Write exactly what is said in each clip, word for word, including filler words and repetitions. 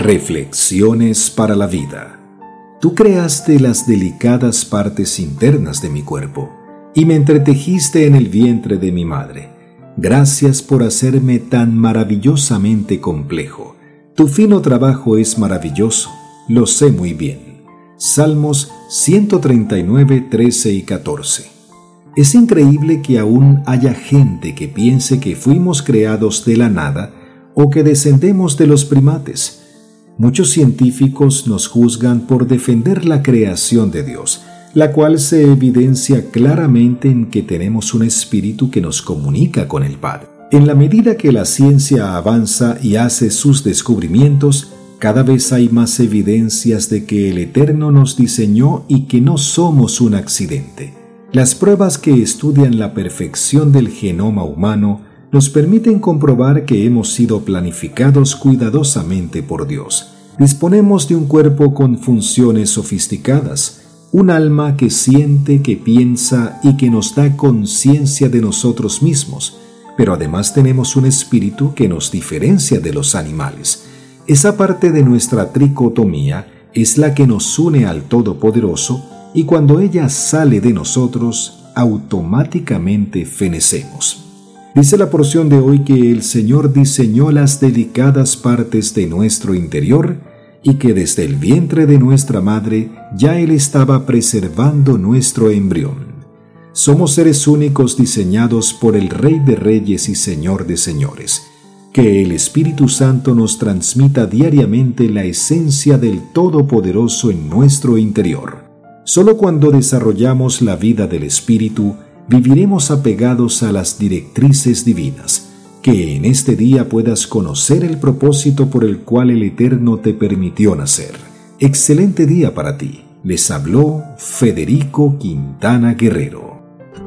Reflexiones para la vida. Tú creaste las delicadas partes internas de mi cuerpo y me entretejiste en el vientre de mi madre. Gracias por hacerme tan maravillosamente complejo. Tu fino trabajo es maravilloso, lo sé muy bien. Salmos ciento treinta y nueve, trece y catorce. Es increíble que aún haya gente que piense que fuimos creados de la nada o que descendemos de los primates. Muchos científicos nos juzgan por defender la creación de Dios, la cual se evidencia claramente en que tenemos un espíritu que nos comunica con el Padre. En la medida que la ciencia avanza y hace sus descubrimientos, cada vez hay más evidencias de que el Eterno nos diseñó y que no somos un accidente. Las pruebas que estudian la perfección del genoma humano nos permiten comprobar que hemos sido planificados cuidadosamente por Dios. Disponemos de un cuerpo con funciones sofisticadas, un alma que siente, que piensa y que nos da conciencia de nosotros mismos, pero además tenemos un espíritu que nos diferencia de los animales. Esa parte de nuestra tricotomía es la que nos une al Todopoderoso y cuando ella sale de nosotros, automáticamente fenecemos. Dice la porción de hoy que el Señor diseñó las delicadas partes de nuestro interior y que desde el vientre de nuestra madre ya Él estaba preservando nuestro embrión. Somos seres únicos diseñados por el Rey de Reyes y Señor de Señores. Que el Espíritu Santo nos transmita diariamente la esencia del Todopoderoso en nuestro interior. Solo cuando desarrollamos la vida del Espíritu, viviremos apegados a las directrices divinas. Que en este día puedas conocer el propósito por el cual el Eterno te permitió nacer. Excelente día para ti. Les habló Federico Quintana Guerrero.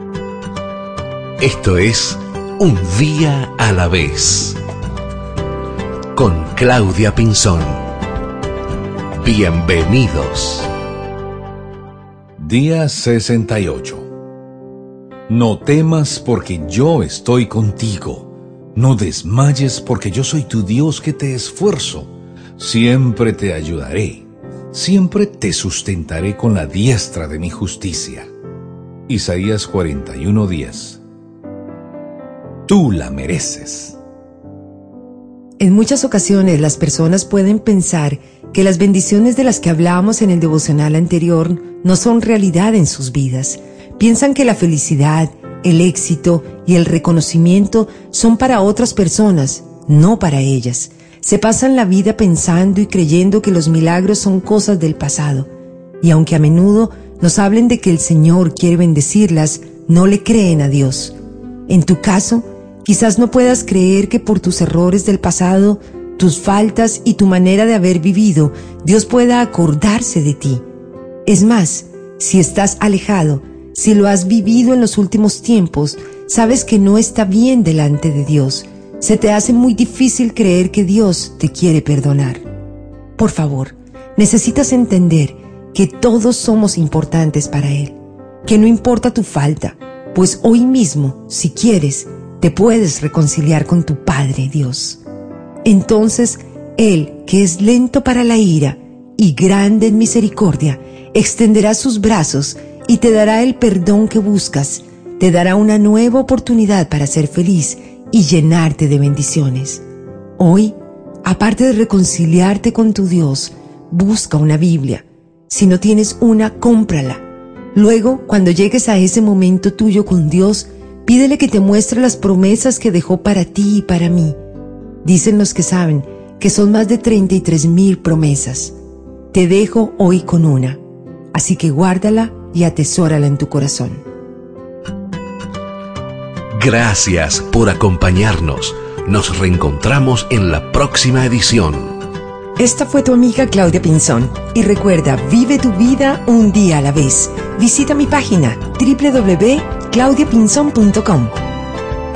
Esto es Un Día a la Vez, con Claudia Pinzón. Bienvenidos. Día sesenta y ocho. No temas porque yo estoy contigo. No desmayes porque yo soy tu Dios que te esfuerzo. Siempre te ayudaré. Siempre te sustentaré con la diestra de mi justicia. Isaías cuarenta y uno, diez. Tú la mereces. En muchas ocasiones las personas pueden pensar que las bendiciones de las que hablábamos en el devocional anterior no son realidad en sus vidas. Piensan que la felicidad, el éxito y el reconocimiento son para otras personas, no para ellas. Se pasan la vida pensando y creyendo que los milagros son cosas del pasado. Y aunque a menudo nos hablen de que el Señor quiere bendecirlas, no le creen a Dios. En tu caso, quizás no puedas creer que por tus errores del pasado, tus faltas y tu manera de haber vivido, Dios pueda acordarse de ti. Es más, si estás alejado, si lo has vivido en los últimos tiempos, sabes que no está bien delante de Dios. Se te hace muy difícil creer que Dios te quiere perdonar. Por favor, necesitas entender que todos somos importantes para Él, que no importa tu falta, pues hoy mismo, si quieres, te puedes reconciliar con tu Padre Dios. Entonces, Él, que es lento para la ira y grande en misericordia, extenderá sus brazos y te dará el perdón que buscas, te dará una nueva oportunidad para ser feliz y llenarte de bendiciones. Hoy, aparte de reconciliarte con tu Dios, busca una Biblia. Si no tienes una, cómprala. Luego, cuando llegues a ese momento tuyo con Dios, pídele que te muestre las promesas que dejó para ti y para mí. Dicen los que saben que son más de treinta y tres mil promesas. Te dejo hoy con una, así que guárdala y atesórala en tu corazón. Gracias por acompañarnos. Nos reencontramos en la próxima edición. Esta fue tu amiga Claudia Pinzón. Y recuerda, vive tu vida un día a la vez. Visita mi página doble u doble u doble u punto claudia pinzón punto com.